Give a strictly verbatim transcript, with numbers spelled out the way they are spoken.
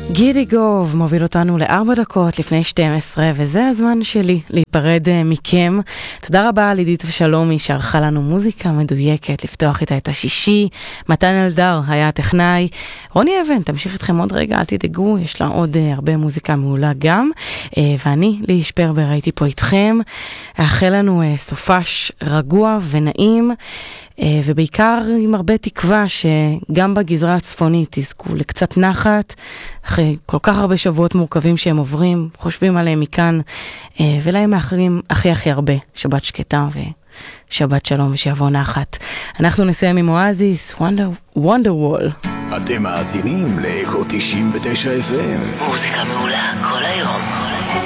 גידי גוב מוביל אותנו לארבע דקות לפני שתים עשרה, וזה הזמן שלי להיפרד מכם. תודה רבה לידית ושלומי שערכה לנו מוזיקה מדויקת לפתוח איתה את השישי. מתן אלדר היה הטכנאי. רוני אבן תמשיך אתכם עוד רגע, אל תדאגו, יש לה עוד uh, הרבה מוזיקה מעולה גם. uh, ואני לי שפרבר הייתי פה איתכם. האחל לנו uh, סופש רגוע ונעים, ובעיקר עם הרבה תקווה שגם בגזרה הצפונית תזכו לקצת נחת אחרי כל כך הרבה שבועות מורכבים שהם עוברים, חושבים עליהם מכאן, ולהם מאחלים הכי הכי הרבה שבת שקטה ושבת שלום ושיבוא נחת. אנחנו נסיים עם אואזיס, Wonderwall. אתם מאזינים לאקו תשעים ותשע אף אם. מוזיקה מעולה כל היום.